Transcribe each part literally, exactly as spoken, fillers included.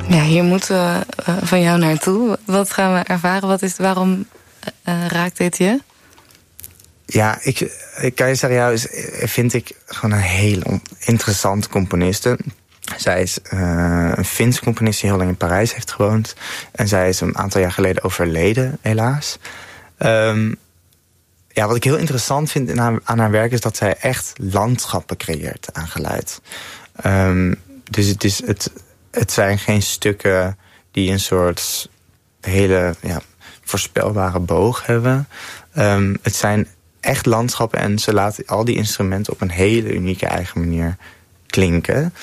Ja, hier moeten we uh, van jou naartoe. Wat gaan we ervaren? Wat is, waarom uh, raakt dit je? Ja, ik, Kaija Saariaho is, vind ik gewoon een hele interessante componiste. Zij is uh, een Finse componist die heel lang in Parijs heeft gewoond. En zij is een aantal jaar geleden overleden, helaas. Um, ja, wat ik heel interessant vind in haar, aan haar werk is dat zij echt landschappen creëert aan geluid. Um, dus het, is, het, het zijn geen stukken die een soort hele ja, voorspelbare boog hebben. Um, het zijn echt landschappen en ze laat al die instrumenten op een hele unieke eigen manier klinken.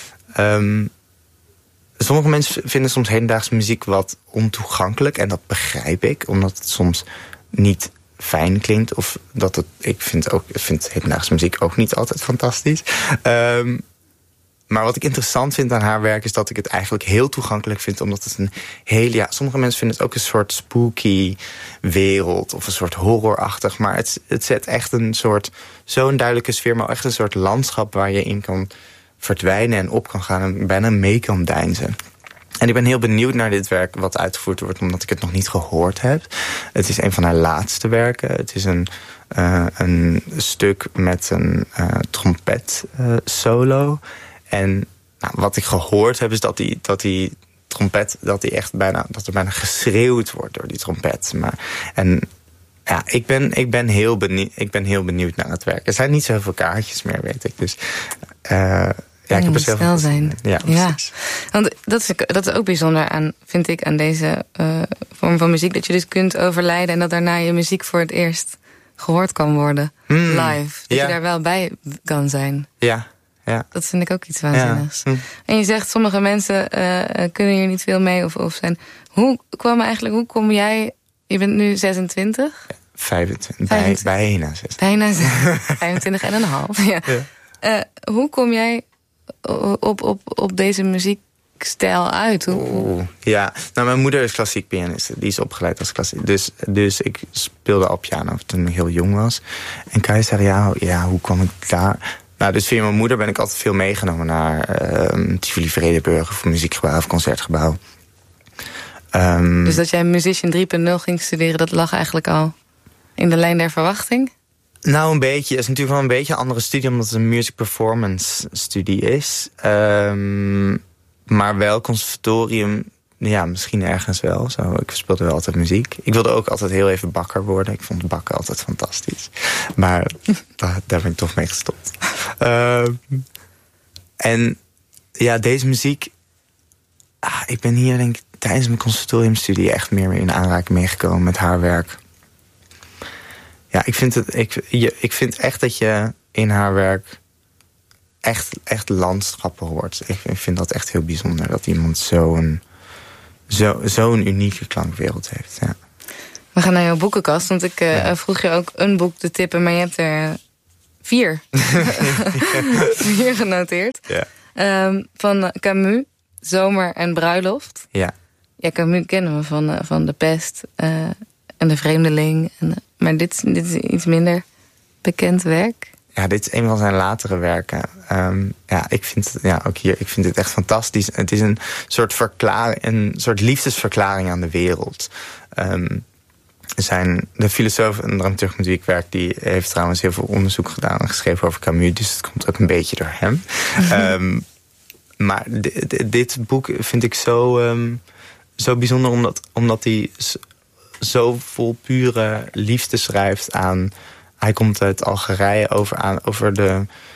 Um, sommige mensen vinden soms hedendaagse muziek wat ontoegankelijk en dat begrijp ik, omdat het soms niet fijn klinkt of dat het, ik vind ook, ik vind hedendaagse muziek ook niet altijd fantastisch. Um, Maar wat ik interessant vind aan haar werk is dat ik het eigenlijk heel toegankelijk vind. Omdat het een hele, ja, sommige mensen vinden het ook een soort spooky wereld. Of een soort horrorachtig. Maar het, het zet echt een soort, zo'n duidelijke sfeer. Maar echt een soort landschap waar je in kan verdwijnen en op kan gaan. En bijna mee kan deinzen. En ik ben heel benieuwd naar dit werk wat uitgevoerd wordt. Omdat ik het nog niet gehoord heb. Het is een van haar laatste werken. Het is een, uh, een stuk met een uh, trompet uh, solo. En nou, wat ik gehoord heb is dat die, dat die trompet, dat, die echt bijna, dat er bijna geschreeuwd wordt door die trompet. Maar, en ja, ik ben, ik, ben heel benieuwd, ik ben heel benieuwd naar het werk. Er zijn niet zoveel kaartjes meer, weet ik. Dus uh, ja, ik heb er zelf snel zijn. Ja, precies. Ja. Want dat is, dat is ook bijzonder aan, vind ik, aan deze uh, vorm van muziek. Dat je dus kunt overlijden en dat daarna je muziek voor het eerst gehoord kan worden. Hmm. Live. Dat ja. je daar wel bij kan zijn. Ja. Ja. Dat vind ik ook iets waanzinnigs. Ja. Hm. En je zegt, sommige mensen uh, kunnen hier niet veel mee of, of zijn. Hoe kwam eigenlijk, hoe kom jij, je bent nu zesentwintig? Ja, vijfentwintig, vijfentwintig. Bij, bijna zesentwintig. Bijna vijfentwintig en een half, ja. ja. Uh, hoe kom jij op, op, op deze muziekstijl uit? Hoe, Oeh, ja, nou mijn moeder is klassiek pianiste. Die is opgeleid als klassiek. Dus, dus ik speelde al piano toen ik heel jong was. En Kaija Saariaho, ja, hoe kwam ik daar? Nou, dus via mijn moeder ben ik altijd veel meegenomen naar uh, Tivoli Vredenburg of muziekgebouw of concertgebouw. Um, dus dat jij Musician drie punt nul ging studeren, dat lag eigenlijk al in de lijn der verwachting? Nou, een beetje. Het is natuurlijk wel een beetje een andere studie, omdat het een music performance studie is. Um, maar wel conservatorium, ja, misschien ergens wel. Zo, ik speelde wel altijd muziek. Ik wilde ook altijd heel even bakker worden. Ik vond bakken altijd fantastisch. Maar daar, daar ben ik toch mee gestopt. Uh, en ja, deze muziek... Ah, ik ben hier denk ik tijdens mijn conservatoriumstudie echt meer in aanraking meegekomen met haar werk. Ja, ik vind, het, ik, je, ik vind echt dat je in haar werk echt, echt landschappen hoort. Ik vind dat echt heel bijzonder dat iemand zo'n zo, zo'n unieke klankwereld heeft. Ja. We gaan naar jouw boekenkast, want ik uh, ja. vroeg je ook een boek te tippen, maar je hebt er vier. vier genoteerd. Ja. Um, van Camus, Zomer en Bruiloft. Ja. Ja, Camus kennen we van, uh, van De Pest uh, en De Vreemdeling. En, uh, maar dit, dit is iets minder bekend werk. Ja, dit is een van zijn latere werken. Um, ja, ik vind, ja, ook hier, ik vind het echt fantastisch. Het is een soort verklaring, een soort liefdesverklaring aan de wereld. Um, zijn de filosoof en dramaturg met wie ik werk, die heeft trouwens heel veel onderzoek gedaan en geschreven over Camus, dus het komt ook een beetje door hem. um, maar dit, dit boek vind ik zo, um, zo bijzonder, omdat, omdat hij zo vol pure liefde schrijft aan. Hij komt uit Algerije over, aan, over de